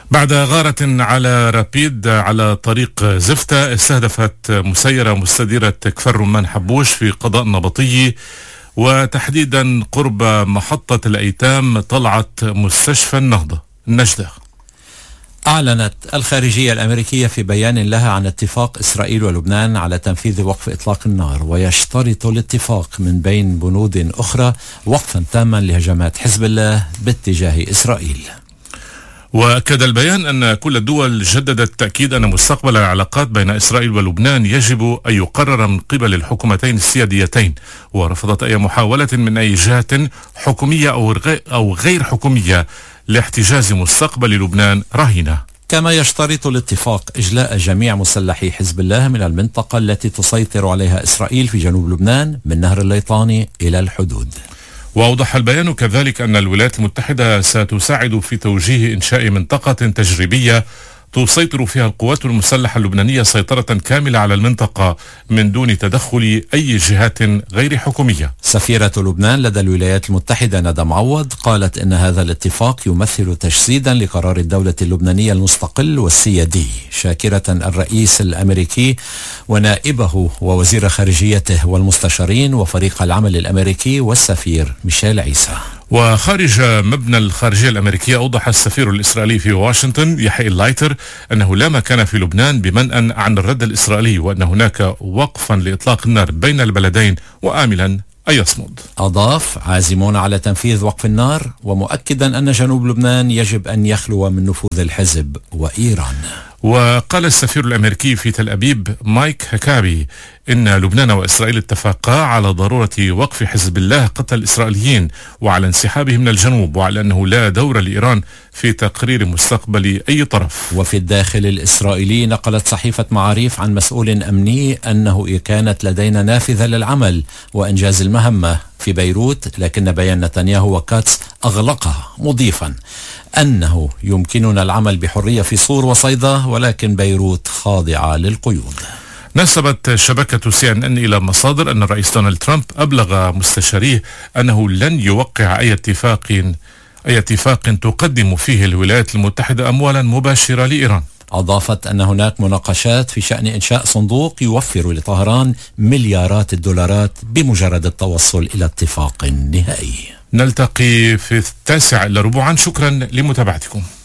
بعد غارة على رابيد على طريق زفتة استهدفت مسيرة مستديرة كفر رمان حبوش في قضاء النبطي، وتحديدا قرب محطة الأيتام طلعت مستشفى النجدة. أعلنت الخارجية الأمريكية في بيان لها عن اتفاق إسرائيل ولبنان على تنفيذ وقف إطلاق النار، ويشترط الاتفاق من بين بنود أخرى وقفا تاما لهجمات حزب الله باتجاه إسرائيل. وأكد البيان أن كل الدول جددت تأكيد أن مستقبل العلاقات بين إسرائيل ولبنان يجب أن يقرر من قبل الحكومتين السياديتين، ورفضت أي محاولة من أي جهة حكومية أو غير حكومية لاحتجاز مستقبل لبنان رهينة. كما يشترط الاتفاق إجلاء جميع مسلحي حزب الله من المنطقة التي تسيطر عليها إسرائيل في جنوب لبنان من نهر الليطاني إلى الحدود. وأوضح البيان كذلك أن الولايات المتحدة ستساعد في توجيه إنشاء منطقة تجريبية تسيطر فيها القوات المسلحة اللبنانية سيطرة كاملة على المنطقة من دون تدخل أي جهات غير حكومية. سفيرة لبنان لدى الولايات المتحدة ندى معوض قالت إن هذا الاتفاق يمثل تجسيدا لقرار الدولة اللبنانية المستقل والسيادي، شاكرة الرئيس الأمريكي ونائبه ووزير خارجيته والمستشارين وفريق العمل الأمريكي والسفير ميشيل عيسى. وخارج مبنى الخارجية الأمريكية أوضح السفير الإسرائيلي في واشنطن يحيى اللايتر أنه لا مكان في لبنان بمنأى عن الرد الإسرائيلي، وأن هناك وقفا لإطلاق النار بين البلدين وآملا أن يصمد. أضاف: عازمون على تنفيذ وقف النار، ومؤكدا أن جنوب لبنان يجب أن يخلو من نفوذ الحزب وإيران. وقال السفير الأمريكي في تل أبيب مايك هكابي إن لبنان وإسرائيل اتفقا على ضرورة وقف حزب الله قتل الإسرائيليين وعلى انسحابه من الجنوب، وعلى أنه لا دور لإيران في تقرير مستقبل أي طرف. وفي الداخل الإسرائيلي نقلت صحيفة معاريف عن مسؤول أمني أنه كانت لدينا نافذة للعمل وإنجاز المهمة في بيروت، لكن بيان نتنياهو وكاتس أغلقها، مضيفا أنه يمكننا العمل بحرية في صور وصيدا، ولكن بيروت خاضعة للقيود. نسبت شبكة CNN إلى مصادر أن الرئيس دونالد ترامب أبلغ مستشاريه أنه لن يوقع أي اتفاق تقدم فيه الولايات المتحدة أموالا مباشرة لإيران. أضافت أن هناك مناقشات في شأن إنشاء صندوق يوفر لطهران مليارات الدولارات بمجرد التوصل إلى اتفاق نهائي. نلتقي في 9:15. شكرا لمتابعتكم.